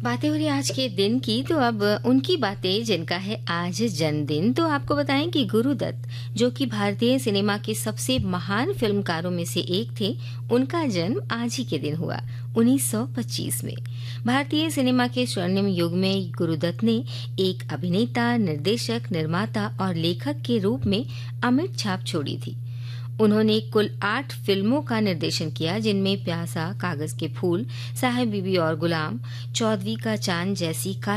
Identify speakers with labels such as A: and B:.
A: बातें हो रही आज के दिन की, तो अब उनकी बातें जिनका है आज जन्मदिन। तो आपको बताएं कि गुरुदत्त, जो कि भारतीय सिनेमा के सबसे महान फिल्मकारों में से एक थे, उनका जन्म आज ही के दिन हुआ 1925 में। भारतीय सिनेमा के स्वर्णिम युग में गुरुदत्त ने एक अभिनेता, निर्देशक, निर्माता और लेखक के रूप में अमिट छाप छोड़ी थी। उन्होंने कुल 8 फिल्मों का निर्देशन किया, जिनमें प्यासा, कागज के फूल, साहेब बीबी और गुलाम, चौदहवीं का चांद जैसी